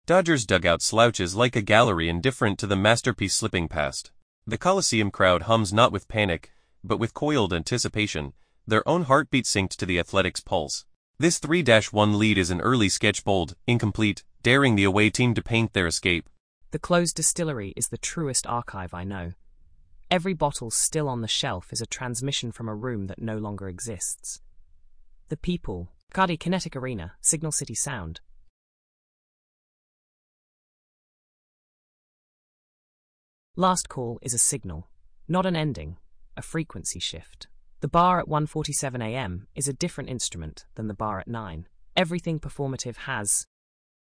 Dodgers dugout slouches like a gallery indifferent to the masterpiece slipping past. The Coliseum crowd hums not with panic, but with coiled anticipation, their own heartbeat synced to the Athletics' pulse. This 3-1 lead is an early sketch, bold, incomplete, daring the away team to paint their escape. The closed distillery is the truest archive I know. Every bottle still on the shelf is a transmission from a room that no longer exists. The people, Cardi Kinetic Arena, Signal City Sound. Last call is a signal, not an ending, a frequency shift. The bar at 1:47 a.m. is a different instrument than the bar at 9. Everything performative has,